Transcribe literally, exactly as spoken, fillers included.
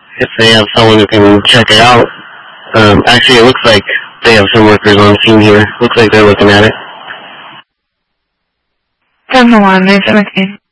if they have someone who can check it out. Um, actually, it looks like they have some workers on scene here. Looks like they're looking at it. ten one, Nathan McCain.